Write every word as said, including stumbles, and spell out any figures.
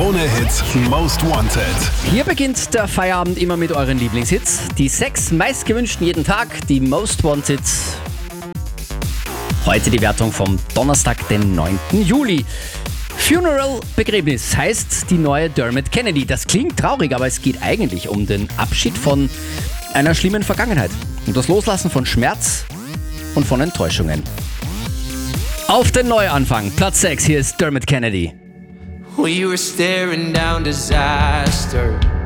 Krone-Hit Most Wanted. Hier beginnt der Feierabend immer mit euren Lieblingshits. Die sechs meistgewünschten jeden Tag, die Most Wanted. Heute die Wertung vom Donnerstag, den neunten Juli. Funeral, Begräbnis, heißt die neue Dermot Kennedy. Das klingt traurig, aber es geht eigentlich um den Abschied von einer schlimmen Vergangenheit. Und das Loslassen von Schmerz und von Enttäuschungen. Auf den Neuanfang, Platz sechs, hier ist Dermot Kennedy. We were staring down disaster.